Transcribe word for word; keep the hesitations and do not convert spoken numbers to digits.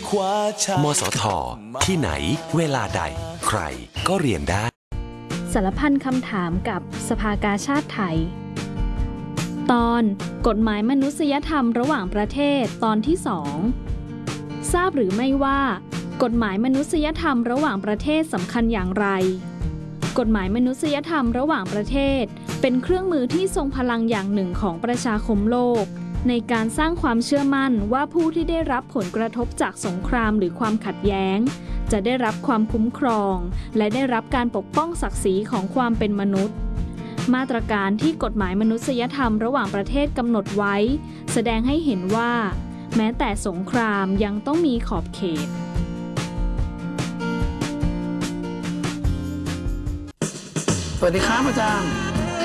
คว้าชัยมสทที่ไหนเวลาใดใครก็เรียนได้สารพันคำถามกับสภากาชาดไทยตอนกฎหมายมนุษยธรรมระหว่างประเทศตอนที่สองทราบหรือไม่ว่ากฎหมายมนุษยธรรมระหว่างประเทศสำคัญอย่างไรกฎหมายมนุษยธรรมระหว่างประเทศเป็นเครื่องมือที่ทรงพลังอย่างหนึ่งของประชาคมโลกในการสร้างความเชื่อมั่นว่าผู้ที่ได้รับผลกระทบจากสงครามหรือความขัดแย้งจะได้รับความคุ้มครองและได้รับการปกป้องศักดิ์ศรีของความเป็นมนุษย์มาตรการที่กฎหมายมนุษยธรรมระหว่างประเทศกำหนดไว้แสดงให้เห็นว่าแม้แต่สงครามยังต้องมีขอบเขตสวัสดีครับอาจารย์